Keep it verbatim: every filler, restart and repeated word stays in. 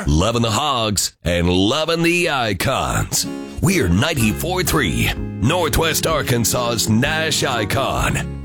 loving the Hogs and loving the Icons. We're ninety-four point three, Northwest Arkansas's Nash Icon.